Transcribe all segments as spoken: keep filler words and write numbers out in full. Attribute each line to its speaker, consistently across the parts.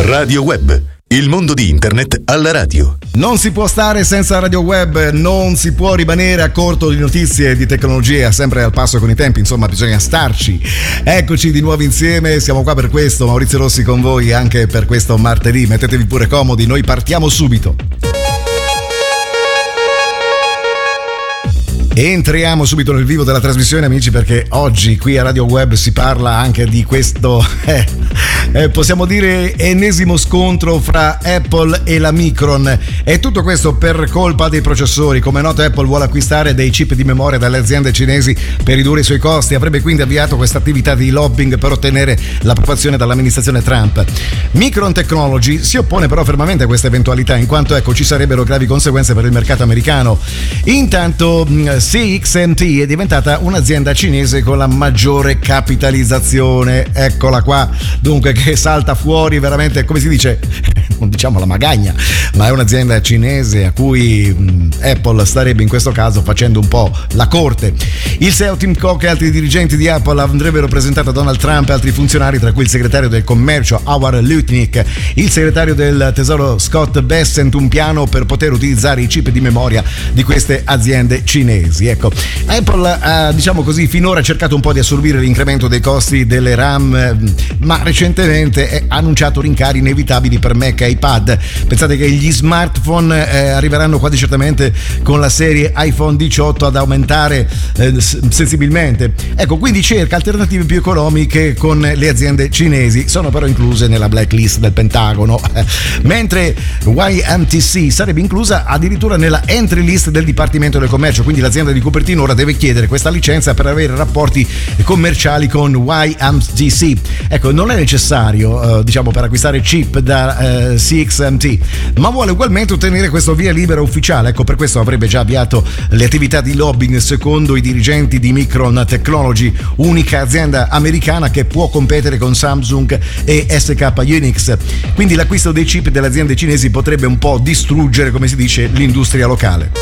Speaker 1: Radio Web, il mondo di internet alla radio.
Speaker 2: Non si può stare senza Radio Web, non si può rimanere a corto di notizie e di tecnologia, sempre al passo con i tempi, insomma bisogna starci. Eccoci di nuovo insieme, siamo qua per questo, Maurizio Rossi con voi anche per questo martedì. Mettetevi pure comodi, noi partiamo subito. Entriamo subito nel vivo della trasmissione, amici, perché oggi qui a Radio Web si parla anche di questo, eh, eh, possiamo dire, ennesimo scontro fra Apple e la Micron. E tutto questo per colpa dei processori. Come è noto, Apple vuole acquistare dei chip di memoria dalle aziende cinesi per ridurre i suoi costi. Avrebbe quindi avviato questa attività di lobbying per ottenere l'approvazione dall'amministrazione Trump. Micron Technology si oppone però fermamente a questa eventualità, in quanto ecco ci sarebbero gravi conseguenze per il mercato americano. Intanto C X M T è diventata un'azienda cinese con la maggiore capitalizzazione, eccola qua, dunque, che salta fuori veramente, come si dice, non diciamo la magagna, ma è un'azienda cinese a cui mh, Apple starebbe in questo caso facendo un po' la corte. Il C E O Tim Cook e altri dirigenti di Apple andrebbero presentati a Donald Trump e altri funzionari, tra cui il segretario del commercio Howard Lutnick, il segretario del tesoro Scott Bessent, un piano per poter utilizzare i chip di memoria di queste aziende cinesi. Ecco, Apple ha, diciamo così, finora cercato un po' di assorbire l'incremento dei costi delle RAM, ma recentemente ha annunciato rincari inevitabili per Mac e iPad. Pensate che gli smartphone eh, arriveranno quasi certamente con la serie iPhone diciotto ad aumentare eh, sensibilmente. Ecco, quindi cerca alternative più economiche con le aziende cinesi, sono però incluse nella blacklist del Pentagono, mentre Y M T C sarebbe inclusa addirittura nella entry list del Dipartimento del Commercio, quindi l'azienda di Cupertino ora deve chiedere questa licenza per avere rapporti commerciali con Y M T C. Ecco, non è necessario eh, diciamo per acquistare chip da eh, C X M T, ma vuole ugualmente ottenere questo via libera ufficiale. Ecco, per questo avrebbe già avviato le attività di lobbying secondo i dirigenti di Micron Technology, unica azienda americana che può competere con Samsung e S K Hynix. Quindi l'acquisto dei chip delle aziende cinesi potrebbe un po' distruggere, come si dice, l'industria locale.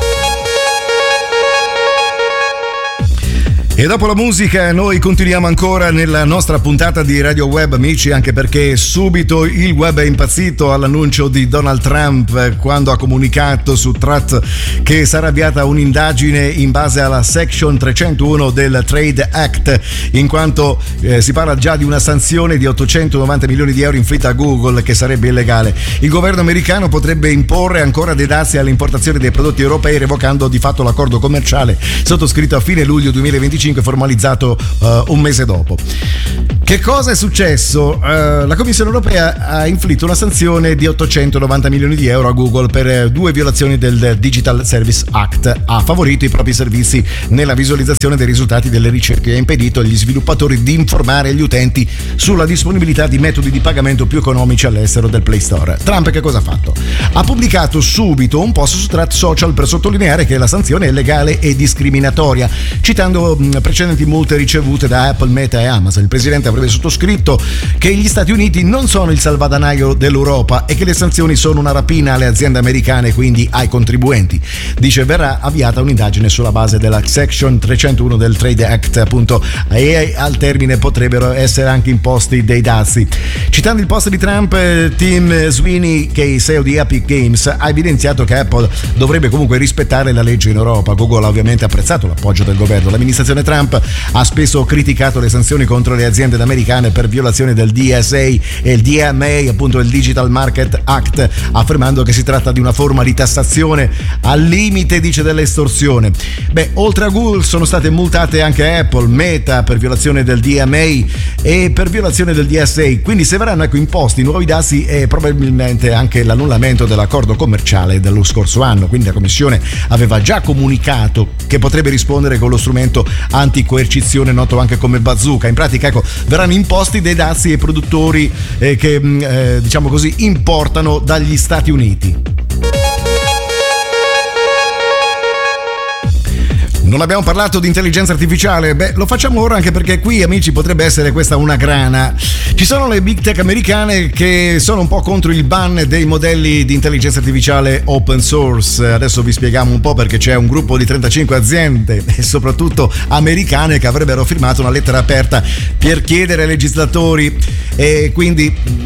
Speaker 2: E dopo la musica noi continuiamo ancora nella nostra puntata di Radio Web, amici, anche perché subito il web è impazzito all'annuncio di Donald Trump quando ha comunicato su Truth che sarà avviata un'indagine in base alla Section trecentouno del Trade Act, in quanto eh, si parla già di una sanzione di ottocentonovanta milioni di euro inflitta a Google, che sarebbe illegale. Il governo americano potrebbe imporre ancora dei dazi alle importazioni dei prodotti europei, revocando di fatto l'accordo commerciale sottoscritto a fine luglio duemilaventicinque, formalizzato uh, un mese dopo. Che cosa è successo? Uh, la Commissione europea ha inflitto una sanzione di ottocentonovanta milioni di euro a Google per due violazioni del Digital Service Act. Ha favorito i propri servizi nella visualizzazione dei risultati delle ricerche e ha impedito agli sviluppatori di informare gli utenti sulla disponibilità di metodi di pagamento più economici all'estero del Play Store. Trump che cosa ha fatto? Ha pubblicato subito un post su Truth Social per sottolineare che la sanzione è legale e discriminatoria, citando mh, precedenti multe ricevute da Apple, Meta e Amazon. Il presidente avrebbe sottoscritto che gli Stati Uniti non sono il salvadanaio dell'Europa e che le sanzioni sono una rapina alle aziende americane, quindi ai contribuenti. Dice verrà avviata un'indagine sulla base della Section trecentouno del Trade Act, appunto, e al termine potrebbero essere anche imposti dei dazi. Citando il post di Trump, Tim Sweeney, che è C E O di Epic Games, ha evidenziato che Apple dovrebbe comunque rispettare la legge in Europa. Google ha ovviamente apprezzato l'appoggio del governo. L'amministrazione Trump ha spesso criticato le sanzioni contro le aziende americane per violazione del D S A e il D M A, appunto il Digital Market Act, affermando che si tratta di una forma di tassazione al limite, dice, dell'estorsione. Beh, oltre a Google sono state multate anche Apple, Meta per violazione del D M A e per violazione del D S A, quindi se verranno ecco imposti nuovi dazi e probabilmente anche l'annullamento dell'accordo commerciale dello scorso anno. Quindi la Commissione aveva già comunicato che potrebbe rispondere con lo strumento anticoercizione noto anche come bazooka. In pratica ecco verranno imposti dei dazi ai produttori eh, che eh, diciamo così importano dagli Stati Uniti. Non abbiamo parlato di intelligenza artificiale? Beh, lo facciamo ora anche perché qui, amici, potrebbe essere questa una grana. Ci sono le big tech americane che sono un po' contro il ban dei modelli di intelligenza artificiale open source. Adesso vi spieghiamo un po' perché c'è un gruppo di trentacinque aziende e soprattutto americane che avrebbero firmato una lettera aperta per chiedere ai legislatori e quindi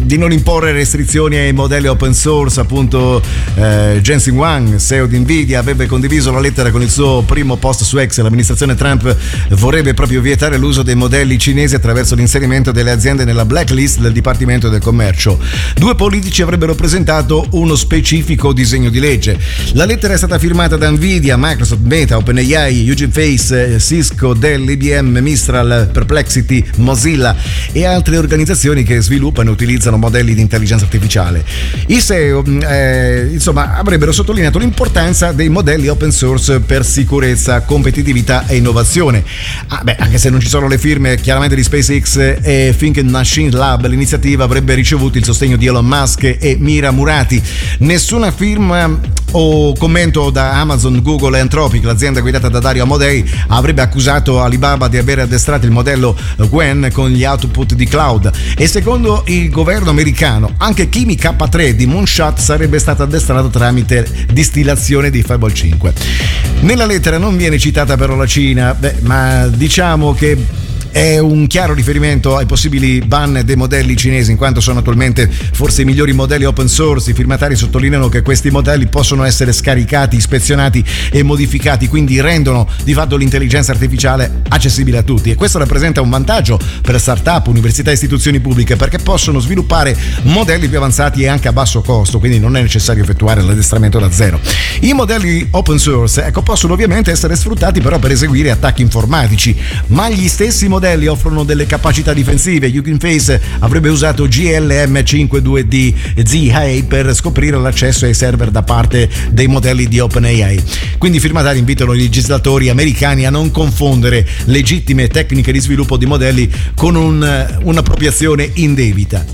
Speaker 2: di non imporre restrizioni ai modelli open source. Appunto eh, Jensen Huang, C E O di Nvidia, avrebbe condiviso la lettera con il suo primo post su X. L'amministrazione Trump vorrebbe proprio vietare l'uso dei modelli cinesi attraverso l'inserimento delle aziende nella blacklist del Dipartimento del Commercio. Due politici avrebbero presentato uno specifico disegno di legge. La lettera è stata firmata da Nvidia, Microsoft, Meta, OpenAI, Hugging Face, Cisco, Dell, I B M, Mistral, Perplexity, Mozilla e altre organizzazioni che sviluppano e utilizzano modelli di intelligenza artificiale. I C E O eh, insomma avrebbero sottolineato l'importanza dei modelli open source per sicurezza, competitività e innovazione. Ah, beh, anche se non ci sono le firme chiaramente di SpaceX e Think Machine Lab, l'iniziativa avrebbe ricevuto il sostegno di Elon Musk e Mira Murati. Nessuna firma o commento da Amazon, Google e Anthropic. L'azienda guidata da Dario Amodei avrebbe accusato Alibaba di aver addestrato il modello Gwen con gli output di cloud, e secondo il governo americano anche Kimi K tre di Moonshot sarebbe stato addestrato tramite distillazione di Fable cinque. Nella lettera non viene citata però la Cina, beh, ma diciamo che è un chiaro riferimento ai possibili ban dei modelli cinesi, in quanto sono attualmente forse i migliori modelli open source. I firmatari sottolineano che questi modelli possono essere scaricati, ispezionati e modificati, quindi rendono di fatto l'intelligenza artificiale accessibile a tutti, e questo rappresenta un vantaggio per start-up, università e istituzioni pubbliche, perché possono sviluppare modelli più avanzati e anche a basso costo, quindi non è necessario effettuare l'addestramento da zero. I modelli open source ecco, possono ovviamente essere sfruttati però per eseguire attacchi informatici, ma gli stessi modelli modelli offrono delle capacità difensive. Hugging Face avrebbe usato G L M cinquantadue D Z A per scoprire l'accesso ai server da parte dei modelli di OpenAI. Quindi i firmatari invitano i legislatori americani a non confondere legittime tecniche di sviluppo di modelli con un, un'appropriazione indebita.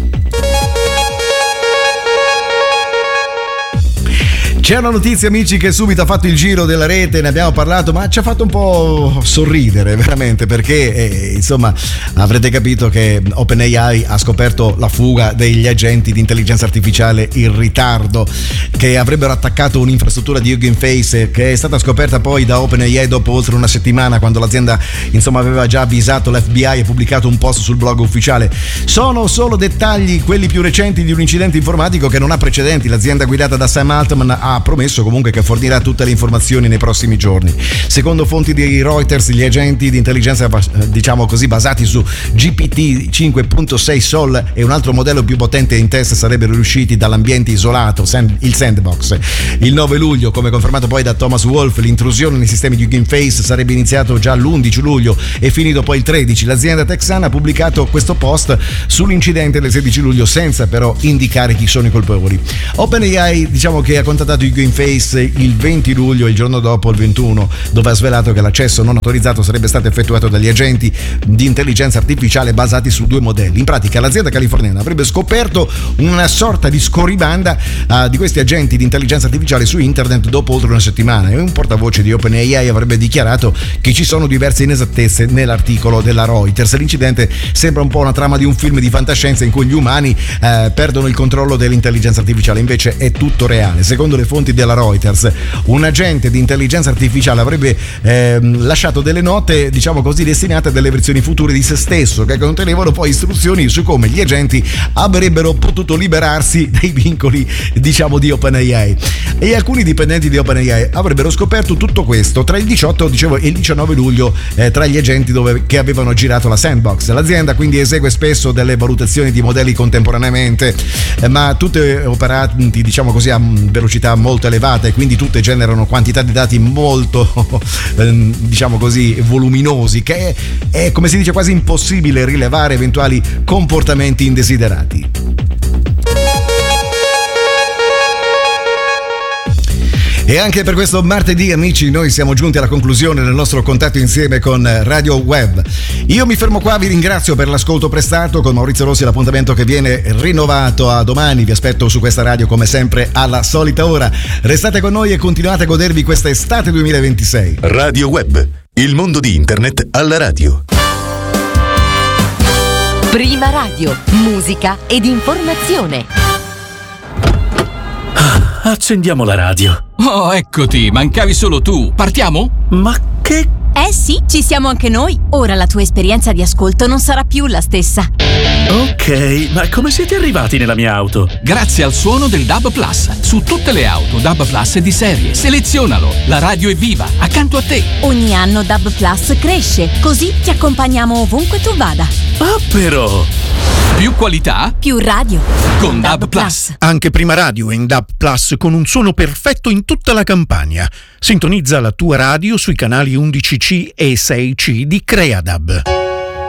Speaker 2: C'è una notizia, amici, che subito ha fatto il giro della rete, ne abbiamo parlato, ma ci ha fatto un po' sorridere veramente, perché eh, insomma avrete capito che OpenAI ha scoperto la fuga degli agenti di intelligenza artificiale in ritardo che avrebbero attaccato un'infrastruttura di Hugging Face, che è stata scoperta poi da OpenAI dopo oltre una settimana, quando l'azienda insomma aveva già avvisato l'F B I e pubblicato un post sul blog ufficiale. Sono solo dettagli, quelli più recenti, di un incidente informatico che non ha precedenti. L'azienda guidata da Sam Altman ha ha promesso comunque che fornirà tutte le informazioni nei prossimi giorni. Secondo fonti di Reuters, gli agenti di intelligenza, diciamo così, basati su G P T cinque punto sei Sol e un altro modello più potente in test sarebbero riusciti dall'ambiente isolato, il sandbox. Il nove luglio, come confermato poi da Thomas Wolf, l'intrusione nei sistemi di Hugging Face sarebbe iniziato già l'undici luglio e finito poi il tredici. L'azienda texana ha pubblicato questo post sull'incidente del sedici luglio senza però indicare chi sono i colpevoli. OpenAI, diciamo che ha contattato Hugging Face il venti luglio, il giorno dopo il ventuno, dove ha svelato che l'accesso non autorizzato sarebbe stato effettuato dagli agenti di intelligenza artificiale basati su due modelli. In pratica l'azienda californiana avrebbe scoperto una sorta di scorribanda uh, di questi agenti di intelligenza artificiale su internet dopo oltre una settimana, e un portavoce di OpenAI avrebbe dichiarato che ci sono diverse inesattezze nell'articolo della Reuters. L'incidente sembra un po' una trama di un film di fantascienza in cui gli umani uh, perdono il controllo dell'intelligenza artificiale, invece è tutto reale. Secondo le fonti della Reuters, un agente di intelligenza artificiale avrebbe eh, lasciato delle note, diciamo così, destinate a delle versioni future di se stesso, che contenevano poi istruzioni su come gli agenti avrebbero potuto liberarsi dai vincoli, diciamo, di OpenAI. E alcuni dipendenti di OpenAI avrebbero scoperto tutto questo tra il diciotto, dicevo, e il diciannove luglio eh, tra gli agenti dove, che avevano girato la sandbox. L'azienda quindi esegue spesso delle valutazioni di modelli contemporaneamente, eh, ma tutte operanti, diciamo così, a velocità molto elevata, e quindi tutte generano quantità di dati molto eh, diciamo così voluminosi, che è, è, come si dice, quasi impossibile rilevare eventuali comportamenti indesiderati. E anche per questo martedì, amici, noi siamo giunti alla conclusione del nostro contatto insieme con Radio Web. Io mi fermo qua, vi ringrazio per l'ascolto prestato. Con Maurizio Rossi l'appuntamento che viene rinnovato a domani. Vi aspetto su questa radio come sempre alla solita ora. Restate con noi e continuate a godervi questa estate duemilaventisei.
Speaker 1: Radio Web, il mondo di internet alla radio.
Speaker 3: Prima radio, musica ed informazione.
Speaker 4: Accendiamo la radio.
Speaker 5: Oh, eccoti, mancavi solo tu. Partiamo?
Speaker 4: Ma che Eh sì, ci siamo anche noi. Ora la tua esperienza di ascolto non sarà più la stessa.
Speaker 5: Ok, ma come siete arrivati nella mia auto?
Speaker 6: Grazie al suono del D A B Plus. Su tutte le auto D A B Plus è di serie. Selezionalo. La radio è viva, accanto a te.
Speaker 4: Ogni anno D A B Plus cresce, così ti accompagniamo ovunque tu vada.
Speaker 5: Ah, però!
Speaker 6: Più qualità,
Speaker 4: più radio.
Speaker 6: Con D A B Plus.
Speaker 7: Anche Prima Radio è in D A B Plus con un suono perfetto in tutta la Campania. Sintonizza la tua radio sui canali undici C e sei C di Creadab.